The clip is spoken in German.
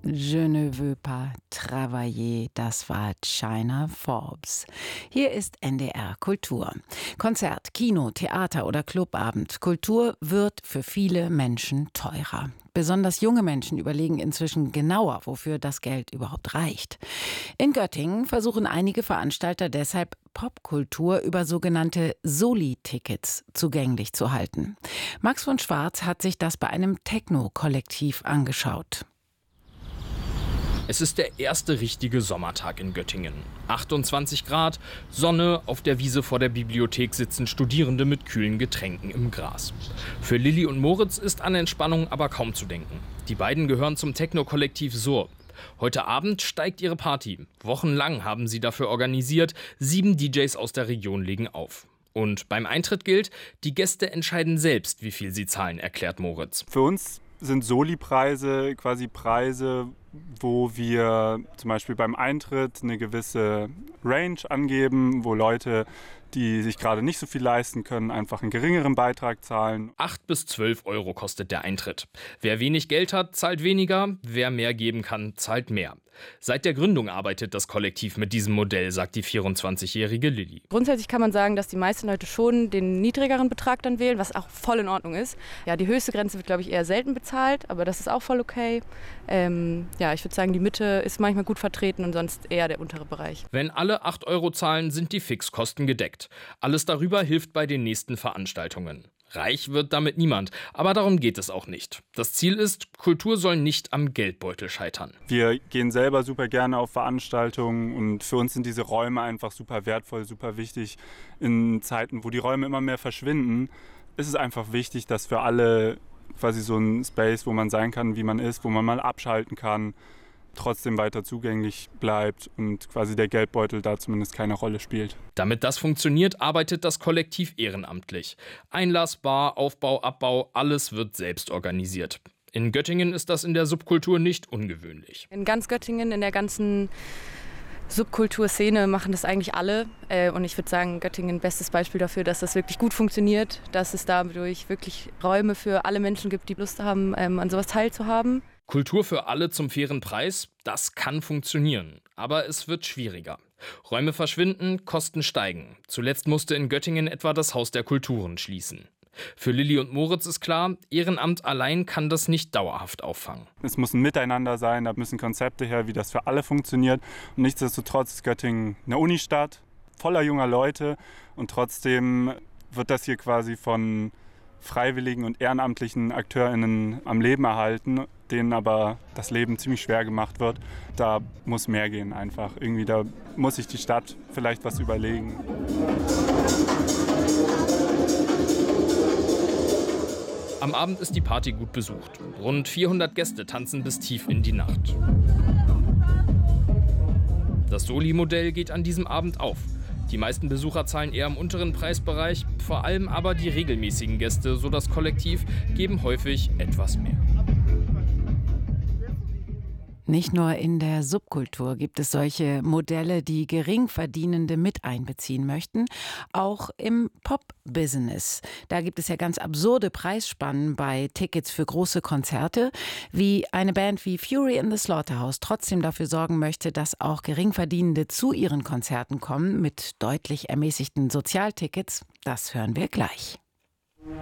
Je ne veux pas travailler, das war China Forbes. Hier ist NDR Kultur. Konzert, Kino, Theater oder Clubabend. Kultur wird für viele Menschen teurer. Besonders junge Menschen überlegen inzwischen genauer, wofür das Geld überhaupt reicht. In Göttingen versuchen einige Veranstalter deshalb, Popkultur über sogenannte Soli-Tickets zugänglich zu halten. Max von Schwarz hat sich das bei einem Techno-Kollektiv angeschaut. Es ist der erste richtige Sommertag in Göttingen. 28 Grad, Sonne, auf der Wiese vor der Bibliothek sitzen Studierende mit kühlen Getränken im Gras. Für Lilly und Moritz ist an Entspannung aber kaum zu denken. Die beiden gehören zum Techno-Kollektiv Sur. Heute Abend steigt ihre Party. Wochenlang haben sie dafür organisiert. 7 DJs aus der Region legen auf. Und beim Eintritt gilt, die Gäste entscheiden selbst, wie viel sie zahlen, erklärt Moritz. Für uns sind Soli-Preise quasi Preise, wo wir zum Beispiel beim Eintritt eine gewisse Range angeben, wo Leute, die sich gerade nicht so viel leisten können, einfach einen geringeren Beitrag zahlen. 8 bis 12 Euro kostet der Eintritt. Wer wenig Geld hat, zahlt weniger. Wer mehr geben kann, zahlt mehr. Seit der Gründung arbeitet das Kollektiv mit diesem Modell, sagt die 24-jährige Lilly. Grundsätzlich kann man sagen, dass die meisten Leute schon den niedrigeren Betrag dann wählen, was auch voll in Ordnung ist. Ja, die höchste Grenze wird, glaube ich, eher selten bezahlt, aber das ist auch voll okay. Ich würde sagen, die Mitte ist manchmal gut vertreten und sonst eher der untere Bereich. Wenn alle 8 Euro zahlen, sind die Fixkosten gedeckt. Alles darüber hilft bei den nächsten Veranstaltungen. Reich wird damit niemand, aber darum geht es auch nicht. Das Ziel ist, Kultur soll nicht am Geldbeutel scheitern. Wir gehen selber super gerne auf Veranstaltungen und für uns sind diese Räume einfach super wertvoll, super wichtig. In Zeiten, wo die Räume immer mehr verschwinden, ist es einfach wichtig, dass für alle quasi so ein Space, wo man sein kann, wie man ist, wo man mal abschalten kann, trotzdem weiter zugänglich bleibt und quasi der Geldbeutel da zumindest keine Rolle spielt. Damit das funktioniert, arbeitet das Kollektiv ehrenamtlich. Einlass, Bar, Aufbau, Abbau, alles wird selbst organisiert. In Göttingen ist das in der Subkultur nicht ungewöhnlich. In ganz Göttingen, in der ganzen Subkulturszene machen das eigentlich alle. Und ich würde sagen, Göttingen ein bestes Beispiel dafür, dass das wirklich gut funktioniert, dass es dadurch wirklich Räume für alle Menschen gibt, die Lust haben, an sowas teilzuhaben. Kultur für alle zum fairen Preis, das kann funktionieren. Aber es wird schwieriger. Räume verschwinden, Kosten steigen. Zuletzt musste in Göttingen etwa das Haus der Kulturen schließen. Für Lilly und Moritz ist klar, Ehrenamt allein kann das nicht dauerhaft auffangen. Es muss ein Miteinander sein, da müssen Konzepte her, wie das für alle funktioniert. Und nichtsdestotrotz ist Göttingen eine Unistadt, voller junger Leute. Und trotzdem wird das hier quasi von freiwilligen und ehrenamtlichen AkteurInnen am Leben erhalten, denen aber das Leben ziemlich schwer gemacht wird. Da muss mehr gehen einfach. Irgendwie, da muss sich die Stadt vielleicht was überlegen. Am Abend ist die Party gut besucht. Rund 400 Gäste tanzen bis tief in die Nacht. Das Soli-Modell geht an diesem Abend auf. Die meisten Besucher zahlen eher im unteren Preisbereich, vor allem aber die regelmäßigen Gäste, so das Kollektiv, geben häufig etwas mehr. Nicht nur in der Subkultur gibt es solche Modelle, die Geringverdienende mit einbeziehen möchten, auch im Pop-Business. Da gibt es ja ganz absurde Preisspannen bei Tickets für große Konzerte, wie eine Band wie Fury in the Slaughterhouse trotzdem dafür sorgen möchte, dass auch Geringverdienende zu ihren Konzerten kommen mit deutlich ermäßigten Sozialtickets. Das hören wir gleich.